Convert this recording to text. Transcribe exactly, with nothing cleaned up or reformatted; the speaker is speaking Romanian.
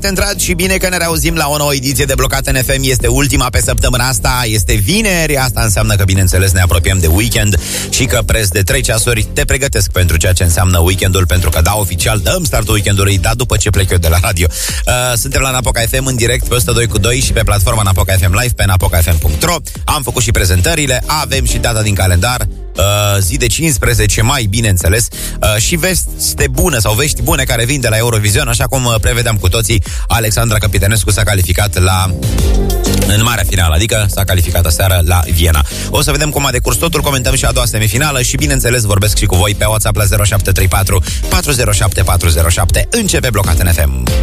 Intrat și bine că ne reauzim la o nouă ediție de Blocat N F M. Este ultima pe săptămâna asta, este vineri. Asta înseamnă că, bineînțeles, ne apropiem de weekend și că preț de trei ceasuri te pregătesc pentru ceea ce înseamnă weekendul, pentru că, da, oficial dăm startul weekendului, da, după ce plec eu de la radio. Uh, suntem la Napoca F M în direct pe o sută doi cu doi și pe platforma Napoca F M Live pe napoca f m punct ro. Am făcut și prezentările, avem și data din calendar. Uh, zi de cincisprezece mai, bineînțeles, uh, și veste bună sau vești bune care vin de la Eurovision, așa cum uh, prevedeam cu toții. Alexandra Capitanescu s-a calificat la în marea finală, adică s-a calificat aseară la Viena. O să vedem cum a decurs totul, comentăm și a doua semifinală și, bineînțeles, vorbesc și cu voi pe WhatsApp la zero șapte trei patru patru zero șapte patru zero șapte. Începe Blocat N F M.